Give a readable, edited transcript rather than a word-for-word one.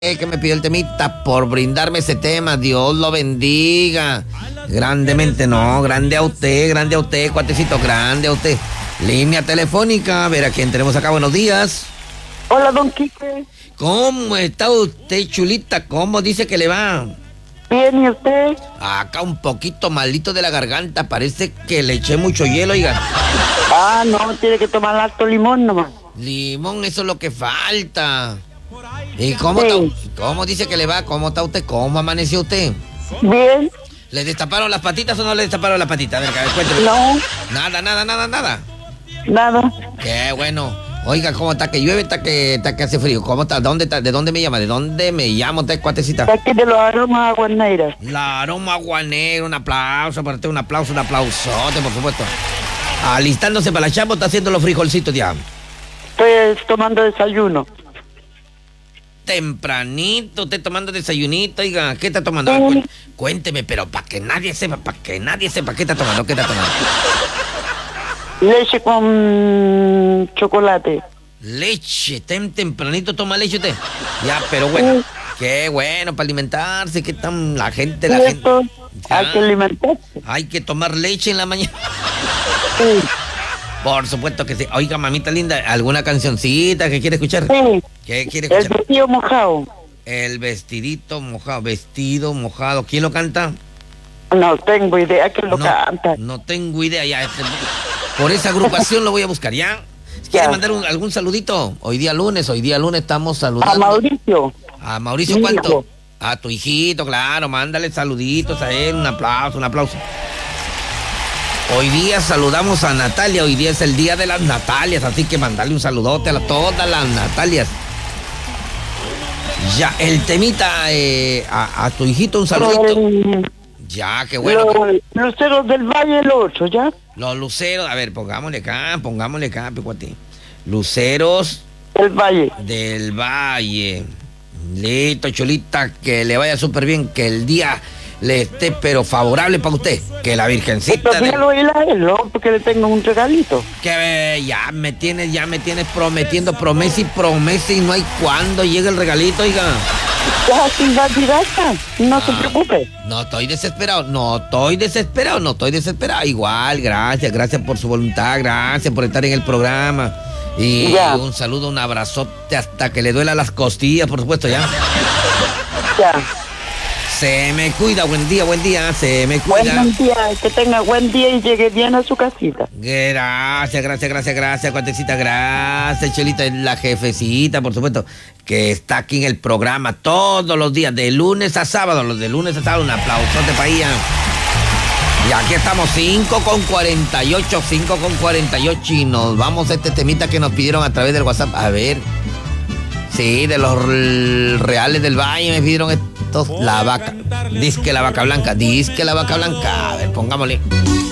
que me pidió el temita por brindarme ese tema. Dios lo bendiga. Grandemente, no, grande a usted, cuatecito, grande a usted. Línea telefónica, a ver a quién tenemos acá, buenos días. Hola, don Quique. ¿Cómo está usted, chulita? ¿Cómo dice que le va? Bien, ¿y usted? Acá un poquito malito de la garganta, parece que le eché mucho hielo, oiga. Ah, no, tiene que tomar harto limón nomás. Limón, eso es lo que falta. ¿Y cómo Sí. está? ¿Cómo dice que le va? ¿Cómo está usted? ¿Cómo amaneció usted? Bien, ¿Le destaparon las patitas o no le destaparon las patitas? A ver, cuénteme. no, Nada. nada. Qué bueno. Oiga, ¿cómo está? Que llueve, está que hace frío. ¿Cómo está? ¿Dónde está? ¿De dónde me llama? ¿De dónde me llama usted, cuatecita? De aquí de los aromas aguaneiras. La aroma guanero, un aplauso para usted, un aplausote, por supuesto. Alistándose para la chamba, está haciendo los frijolcitos ya. Estoy tomando desayuno. Tempranito, usted tomando desayunito, oiga, ¿qué está tomando? Sí. Cuénteme, pero para que nadie sepa, ¿qué está tomando? ¿Qué está tomando? Leche con chocolate. Leche, tempranito toma leche usted. Ya, pero bueno, Sí. qué bueno para alimentarse, qué tan la gente. Y esto, hay que alimentarse. Hay que tomar leche en la mañana. Sí, Por supuesto que sí. Oiga, mamita linda, ¿alguna cancioncita que quiere escuchar? sí. ¿Qué quiere El escuchar? vestido mojado. El vestidito mojado, vestido mojado. ¿Quién lo canta? No tengo idea que lo canta. No tengo idea ya. Por esa agrupación lo voy a buscar, ¿ya? ¿Quiere Ya. mandar algún saludito? Hoy día lunes estamos saludando. A Mauricio. ¿A Mauricio Mi cuánto? hijo. A tu hijito, claro, mándale saluditos a él, un aplauso. Hoy día saludamos a Natalia, hoy día es el día de las Natalias, así que mandarle un saludote a todas las Natalias. Ya, el temita, a tu hijito un saludito. Ya, qué bueno. Los luceros del Valle el 8, ¿ya? Los luceros, a ver, pongámosle acá, picuate. Luceros El Valle. del Valle. Listo, chulita, que le vaya súper bien, que el día le esté pero favorable para usted, que la Virgencita Pero dígalo a él, ¿no? Porque le tengo un regalito. que ya me tienes prometiendo promesa y no hay cuándo llega el regalito, oiga. Ya, sin va directa. No se preocupe. No estoy desesperado. Igual, gracias por su voluntad, gracias por estar en el programa. Y Ya. un saludo, un abrazote hasta que le duela las costillas, por supuesto, ya. Ya. Se me cuida, buen día, se me cuida. Buen día, que tenga buen día y llegue bien a su casita. Gracias, cuatecita, gracias, Chelita, la jefecita, por supuesto, que está aquí en el programa todos los días, de lunes a sábado, un aplausote para ella. Y aquí estamos, 5:48, y nos vamos a este temita que nos pidieron a través del WhatsApp. A ver, sí, de los reales del Valle me pidieron estos, la vaca blanca, a ver, pongámosle.